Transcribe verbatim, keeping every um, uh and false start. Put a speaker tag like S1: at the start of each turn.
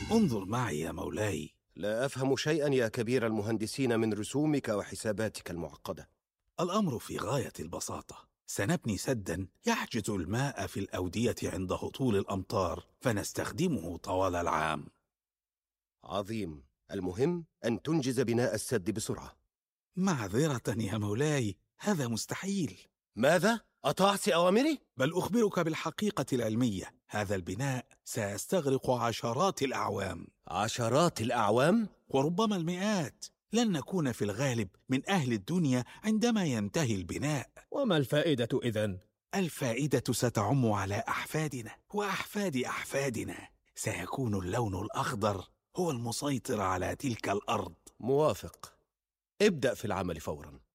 S1: انظر معي يا مولاي.
S2: لا أفهم شيئا يا كبير المهندسين من رسومك وحساباتك المعقدة.
S1: الأمر في غاية البساطة. سنبني سداً يحجز الماء في الأودية عند هطول الأمطار، فنستخدمه طوال العام.
S2: عظيم. المهم أن تنجز بناء السد بسرعة.
S1: معذرة يا مولاي، هذا مستحيل.
S2: ماذا؟ أطعت أوامري؟
S1: بل أخبرك بالحقيقة العلمية، هذا البناء سيستغرق عشرات الأعوام.
S2: عشرات الأعوام؟
S1: وربما المئات. لن نكون في الغالب من أهل الدنيا عندما ينتهي البناء.
S3: وما الفائدة إذن؟
S1: الفائدة ستعم على أحفادنا وأحفاد أحفادنا. سيكون اللون الأخضر هو المسيطر على تلك الأرض.
S2: موافق. ابدأ في العمل فوراً.